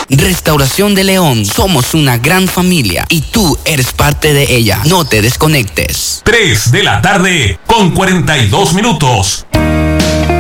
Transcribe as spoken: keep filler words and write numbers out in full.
Restauración de León, somos una gran familia y tú eres parte de ella. No te desconectes. tres de la tarde con cuarenta y dos minutos.